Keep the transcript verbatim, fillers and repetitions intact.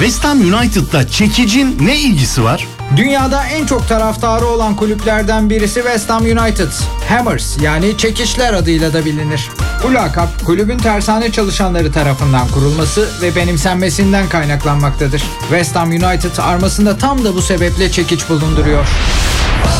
West Ham United'da çekicin ne ilgisi var? Dünyada en çok taraftarı olan kulüplerden birisi West Ham United. Hammers yani çekişler adıyla da bilinir. Bu lakap kulübün tersane çalışanları tarafından kurulması ve benimsenmesinden kaynaklanmaktadır. West Ham United armasında tam da bu sebeple çekiç bulunduruyor.